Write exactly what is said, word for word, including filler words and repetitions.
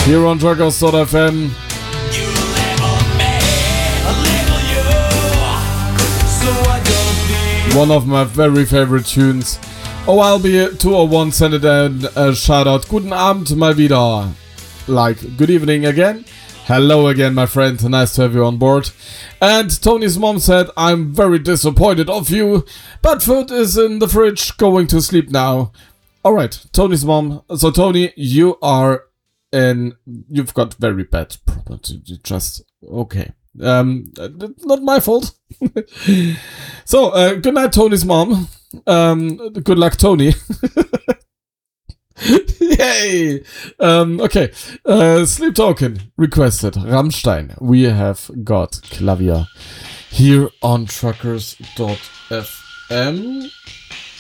here on Truckers dot f m. One of my very favorite tunes. O L B two oh one sent it in a shout out. Guten Abend mal wieder. Like, good evening again. Hello again, my friend. Nice to have you on board. And Tony's mom said, I'm very disappointed of you, but food is in the fridge, going to sleep now. Alright, Tony's mom. So, Tony, you are in. You've got very bad problems. You just. Okay. Um, not my fault. So, uh, good night, Tony's mom. Um, good luck, Tony. Yay! Um, okay. Uh, Sleep Token requested Rammstein. We have got Klavier here on Truckers dot f m.